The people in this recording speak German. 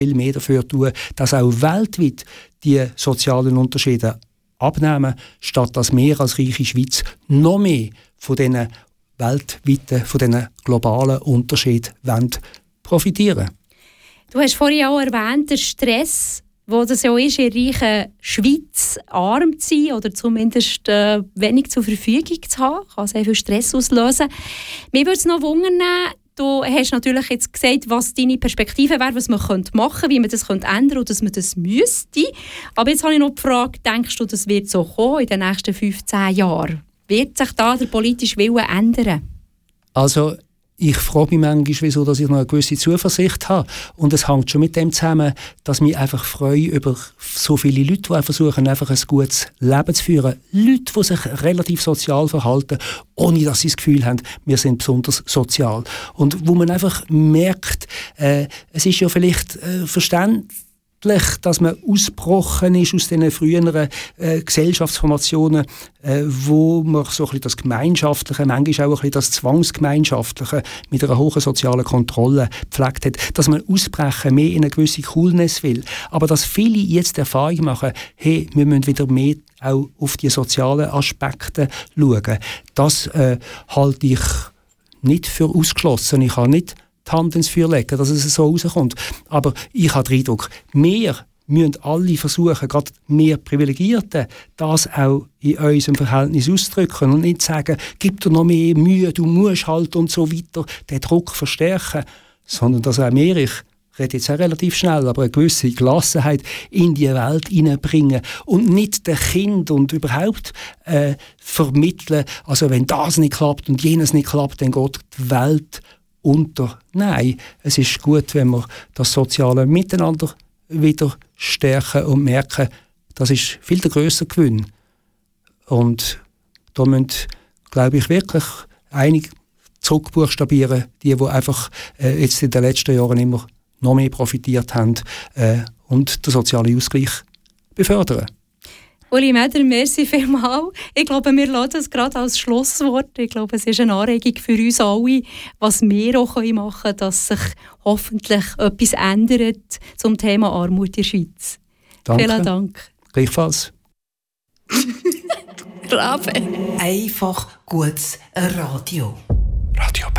viel mehr dafür tun, dass auch weltweit die sozialen Unterschiede abnehmen, statt dass wir als reiche Schweiz noch mehr von diesen weltweiten, von diesen globalen Unterschieden profitieren. Du hast vorhin auch erwähnt, der Stress, wo das ja ist, in der reichen Schweiz arm zu sein oder zumindest wenig zur Verfügung zu haben, kann sehr viel Stress auslösen. Mir würde es noch wundern, du hast natürlich jetzt gesagt, was deine Perspektive wäre, was man machen könnte, wie man das ändern könnte und dass man das müsste. Aber jetzt habe ich noch die Frage, denkst du, das wird so kommen in den nächsten 15 Jahren? Wird sich da der politische Wille ändern? Also, ich frage mich manchmal, wieso dass ich noch eine gewisse Zuversicht habe. Und es hängt schon mit dem zusammen, dass mich einfach freue über so viele Leute, die versuchen, einfach ein gutes Leben zu führen. Leute, die sich relativ sozial verhalten, ohne dass sie das Gefühl haben, wir sind besonders sozial. Und wo man einfach merkt, es ist ja vielleicht verständlich, dass man ausgebrochen ist aus diesen früheren Gesellschaftsformationen, wo man so ein bisschen das Gemeinschaftliche, manchmal auch ein bisschen das Zwangsgemeinschaftliche mit einer hohen sozialen Kontrolle gepflegt hat, dass man ausbrechen mehr in eine gewisse Coolness will. Aber dass viele jetzt die Erfahrung machen, hey, wir müssen wieder mehr auch auf die sozialen Aspekte schauen. Das halte ich nicht für ausgeschlossen. Ich habe nicht die Hand ins Feuer legen, dass es so rauskommt. Aber ich habe den Eindruck, wir müssen alle versuchen, gerade mehr Privilegierten, das auch in unserem Verhältnis auszudrücken und nicht sagen, gib dir noch mehr Mühe, du musst halt und so weiter, den Druck verstärken, sondern dass auch wir, ich rede jetzt auch relativ schnell, aber eine gewisse Gelassenheit in die Welt hineinbringen und nicht den Kind und überhaupt vermitteln, also wenn das nicht klappt und jenes nicht klappt, dann geht die Welt unter. Nein, es ist gut, wenn wir das soziale Miteinander wieder stärken und merken, das ist viel der grössere Gewinn. Und da müssen, glaube ich, wirklich einige zurückbuchstabieren, die einfach jetzt in den letzten Jahren immer noch mehr profitiert haben und den sozialen Ausgleich befördern. Uli Meder, merci vielmals. Ich glaube, wir lassen das gerade als Schlusswort. Ich glaube, es ist eine Anregung für uns alle, was wir auch machen können, dass sich hoffentlich etwas ändert zum Thema Armut in der Schweiz. Danke. Vielen Dank. Gleichfalls. Bravo. Einfach gutes Radio. Radio